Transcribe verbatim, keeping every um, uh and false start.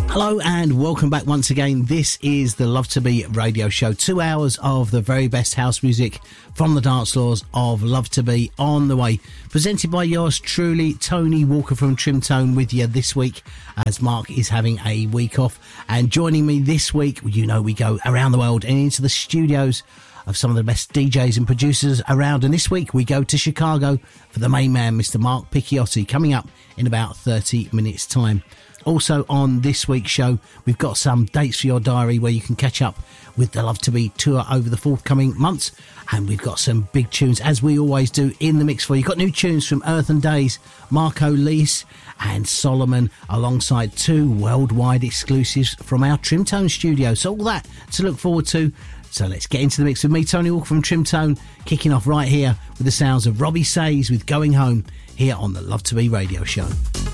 Hello and welcome back once again. This is the Love to Be radio show. Two hours of the very best house music from the dance floors of Love to Be on the way. Presented by yours truly, Tony Walker from Trimtone, with you this week as Mark is having a week off. And joining me this week, you know we go around the world and into the studios of some of the best D Js and producers around. And this week we go to Chicago for the main man, Mister Mark Picchiotti, coming up in about thirty minutes time. Also on this week's show, we've got some dates for your diary where you can catch up with the Love to Be tour over the forthcoming months. And we've got some big tunes, as we always do, in the mix for you. You've got new tunes from Earth and Days, Marco Lees and Solomon, alongside two worldwide exclusives from our Trimtone studio. So all that to look forward to. So let's get into the mix with me, Tony Walker from Trimtone, kicking off right here with the sounds of Robbie Says with Going Home, here on the Love to Be radio show.